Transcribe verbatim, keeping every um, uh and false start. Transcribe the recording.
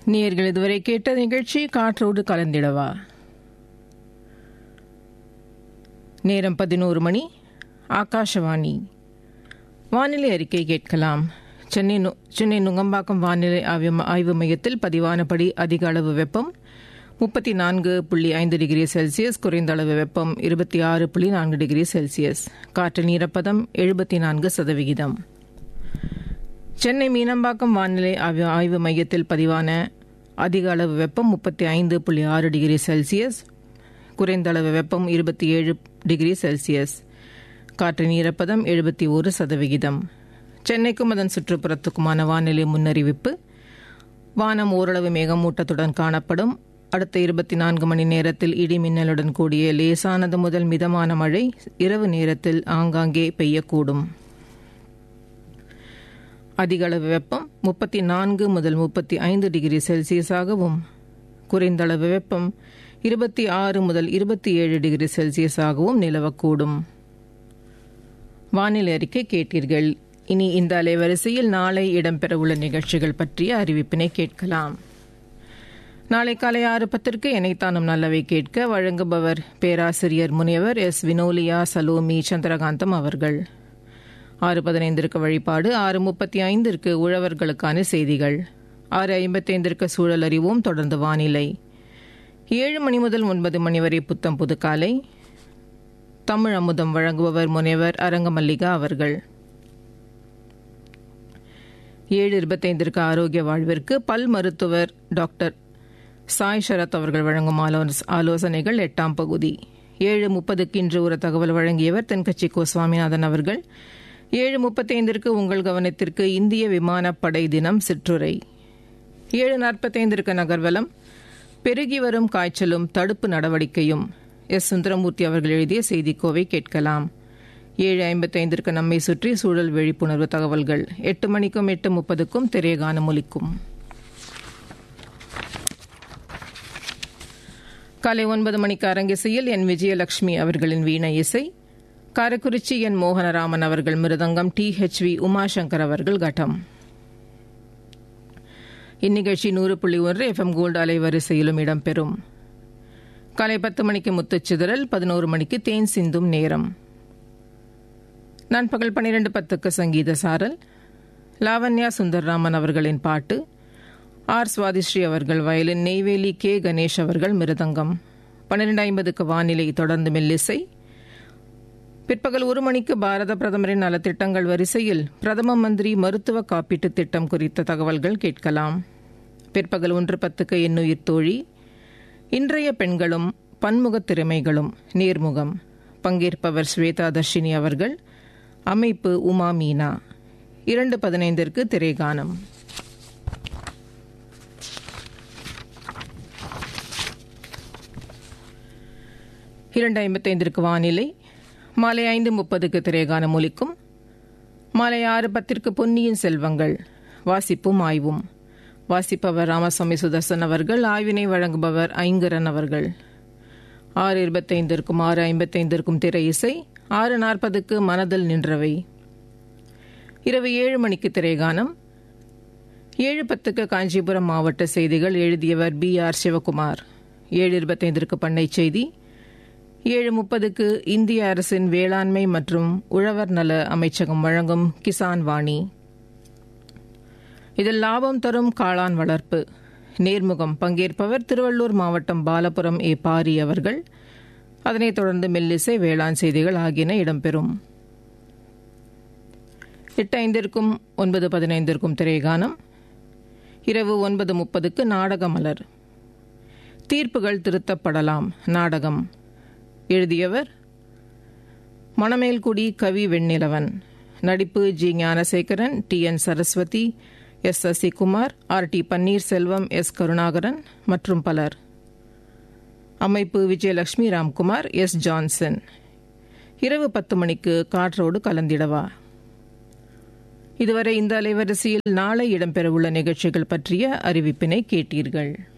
நேயர்கள் இதுவரை கேட்ட நிகழ்ச்சி காற்றோடு கலந்திடவா. நேரம் பதினோரு மணி. ஆகாஷவாணி. வானிலை அறிக்கை கேட்கலாம். சென்னை சென்னை நுங்கம்பாக்கம் வானிலை ஆய்வு மையத்தில் பதிவானபடி அதிக அளவு வெப்பம் முப்பத்தி நான்கு புள்ளி ஐந்து டிகிரி செல்சியஸ், குறைந்த அளவு வெப்பம் இருபத்தி ஆறு புள்ளி நான்கு டிகிரி செல்சியஸ். காற்றின் ஈரப்பதம் எழுபத்தி நான்கு சதவிகிதம். சென்னை மீனம்பாக்கம் வானிலை ஆய்வு மையத்தில் பதிவான அதிக அளவு வெப்பம் முப்பத்தி ஐந்து புள்ளி ஆறு டிகிரி செல்சியஸ், குறைந்த அளவு வெப்பம் இருபத்தி ஏழு டிகிரி செல்சியஸ். காற்றின் ஈரப்பதம் எழுபத்தி ஒரு சதவிகிதம். சென்னைக்கும் அதன் சுற்றுப்புறத்துக்குமான வானிலை முன்னறிவிப்பு. வானம் ஓரளவு மேகமூட்டத்துடன் காணப்படும். அடுத்த இருபத்தி நான்கு மணி நேரத்தில் இடி மின்னலுடன் கூடிய லேசானது முதல் மிதமான மழை இரவு நேரத்தில் ஆங்காங்கே பெய்யக்கூடும். அதிக அளவு வெப்பம் முப்பத்தி நான்கு முதல் முப்பத்தி ஐந்து டிகிரி செல்சியஸாகவும், குறைந்த அளவு வெப்பம் இருபத்தி ஆறு முதல் இருபத்தி ஏழு டிகிரி செல்சியஸாகவும் நிலவக்கூடும். வானிலை அறிக்கை கேட்டீர்கள். இனி இந்த அலைவரிசையில் நாளை இடம்பெறவுள்ள நிகழ்ச்சிகள் பற்றிய அறிவிப்பினை கேட்கலாம். நாளை காலை ஆறு பத்திற்கு எனைத்தானும் நல்லவை கேட்க வழங்குபவர் பேராசிரியர் முனைவர் எஸ் வினோலியா சலோமி சந்திரகாந்தம் அவர்கள். ஆறு பதினைந்திற்கு வழிபாடு, ஆறு முப்பத்தி ஐந்திற்கு உழவர்களுக்கான செய்திகள், ஆறு ஐம்பத்தி ஐந்திற்கு சூழல் அறிவோம், தொடர்ந்து வானிலை. ஏழு மணி முதல் ஒன்பது மணி வரை புத்தம் புது காலை. தமிழ் அமுதம் வழங்குபவர் முனைவர் அரங்கமல்லிகா அவர்கள். ஏழு இருபத்தைந்திற்கு ஆரோக்கிய வாழ்விற்கு பல் மருத்துவர் டாக்டர் சாய் சரத் அவர்கள் வழங்கும் ஆலோசனைகள் எட்டாம் பகுதி. ஏழு முப்பதுக்கு இன்று ஒரு தகவல் வழங்கியவர் தென்கட்சி கோ சுவாமிநாதன் அவர்கள். ஏழு முப்பத்தி ஐந்திற்கு உங்கள் கவனத்திற்கு இந்திய விமானப்படை தினம் சிற்றுரை. ஏழு நாற்பத்தைந்திற்கு நகர்வலம், பெருகி வரும் காய்ச்சலும் தடுப்பு நடவடிக்கையும், எஸ் சுந்தரமூர்த்தி அவர்கள் எழுதிய செய்திக்கோவை கேட்கலாம். ஏழு ஐம்பத்தைந்திற்கு நம்மை சுற்றி சூழல் விழிப்புணர்வு தகவல்கள். எட்டு மணிக்கும் எட்டு முப்பதுக்கும் திரையகானம் ஒலிக்கும். காலை ஒன்பது மணிக்கு அரங்கிசையில் என் விஜயலட்சுமி அவர்களின் வீணை இசை, காரைக்குறிச்சி என் மோகனராமன் அவர்கள் மிருதங்கம், டி ஹெச் வி உமாசங்கர் அவர்கள் கட்டம். இந்நிகழ்ச்சி நூறு புள்ளி ஒன்று எஃப் எம் கோல்டு அலைவரிசையிலும் இடம்பெறும். காலை பத்து மணிக்கு முத்துச்சிதறல், பதினோரு மணிக்கு தேன் சிந்தும் நேரம். நண்பகல் பன்னிரண்டு பத்துக்கு சங்கீத சாரல், லாவண்யா சுந்தர்ராமன் அவர்களின் பாட்டு, ஆர் சுவாதிஸ்ரீ அவர்கள் வயலின், நெய்வேலி கே கணேஷ் அவர்கள் மிருதங்கம். பன்னிரண்டு ஐம்பதுக்கு வானிலை, தொடர்ந்து மெல்லிசை. பிற்பகல் ஒரு மணிக்கு பாரத பிரதமரின் நலத்திட்டங்கள் வரிசையில் பிரதம மந்திரி மருத்துவ காப்பீட்டு திட்டம் குறித்த தகவல்கள் கேட்கலாம். பிற்பகல் ஒன்று பத்துக்கு எண்ணுயிர் தோழி, இன்றைய பெண்களும் பன்முக திறமைகளும் நேர்முகம். பங்கேற்பவர் ஸ்வேதா தர்ஷினி அவர்கள். அமைப்பு உமா மீனா. இரண்டு பதினைந்திற்கு திரைகானம். இரண்டு ஐம்பத்தைந்திற்கு வானிலை. மாலை ஐந்து முப்பதுக்கு திரைகானம் ஒலிக்கும். மாலை ஆறு பத்திற்கு பொன்னியின் செல்வங்கள், வாசிப்பும் ஆய்வும். வாசிப்பவர் ராமசாமி சுதர்சன் அவர்கள். ஆய்வினை வழங்குபவர் ஐங்கரன் அவர்கள். ஆறு இருபத்தைந்திற்கும் ஆறு ஐம்பத்தைந்திற்கும் திரை இசை. ஆறு நாற்பதுக்கு மனதில் நின்றவை. இரவு ஏழு மணிக்கு திரைகானம். ஏழு பத்துக்கு காஞ்சிபுரம் மாவட்ட செய்திகள், எழுதியவர் பி ஆர் சிவகுமார். ஏழு இருபத்தைந்திற்கு பண்ணை செய்தி. ஏழு முப்பதுக்கு இந்திய அரசின் வேளாண்மை மற்றும் உழவர் நல அமைச்சகம் வழங்கும் கிசான் வாணி. இதில் லாபம் தரும் காளான் வளர்ப்பு நேர்முகம். பங்கேற்பவர் திருவள்ளூர் மாவட்டம் பாலபுரம் ஏ பாரி அவர்கள். அதனைத் தொடர்ந்து மெல்லிசை, வேளாண் செய்திகள் ஆகியன இடம்பெறும். எட்டு ஐந்திற்கும் ஒன்பது பதினைந்திற்கும் திரைகானம். இரவு ஒன்பது முப்பதுக்கு நாடக மலர். தீர்ப்புகள் திருத்தப்படலாம் நாடகம். எழுதியவர் மணமேல்குடி கவி வெண்ணிலவன். நடிப்பு G Gnanasekaran, T N Saraswati, S Sasikumar, R D Panneerselvam, S Karunakaran மற்றும் பலர். அமைப்பு விஜயலட்சுமி ராம்குமார், எஸ் ஜான்சன். இரவு பத்து மணிக்கு காற்றோடு கலந்திடவா. இதுவரை இந்த அலைவரிசையில் நாளை இடம்பெறவுள்ள நிகழ்ச்சிகள் பற்றிய அறிவிப்பினை கேட்டீர்கள்.